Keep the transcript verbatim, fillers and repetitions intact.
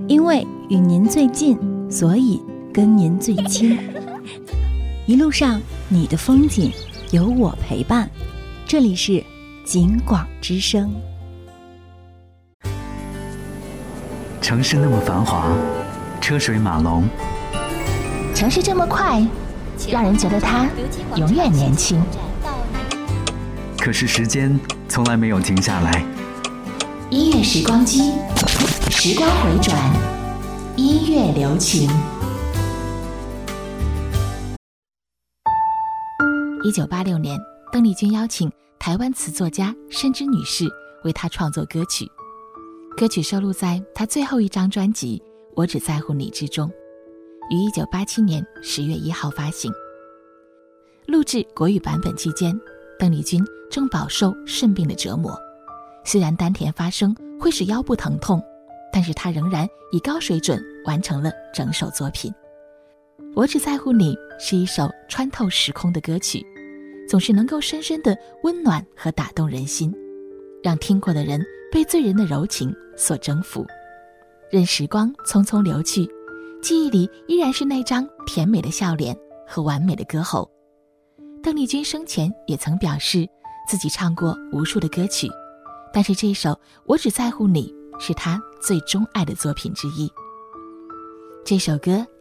因为与您最近，所以跟您最亲。一路上你的风景有我陪伴，这里是景广之声。 城市那么繁华，车水马龙， 城市这么快，让人觉得它永远年轻。 可是时间从来没有停下来。 音乐时光机，时光回转，音乐留情。一九八六年，邓丽君邀请台湾词作家申之女士为她创作歌曲，歌曲收录在她最后一张专辑《我只在乎你》之中，于一九八七年十月一号发行。录制国语版本期间，邓丽君正饱受肾病的折磨，虽然丹田发声会使腰部疼痛，但是她仍然以高水准完成了整首作品。我只在乎你是一首穿透时空的歌曲，总是能够深深地温暖和打动人心，让听过的人被醉人的柔情所征服。任时光匆匆流去，记忆里依然是那张甜美的笑脸和完美的歌喉。邓丽君生前也曾表示自己唱过无数的歌曲，但是这首《我只在乎你》是她最钟爱的作品之一。这首歌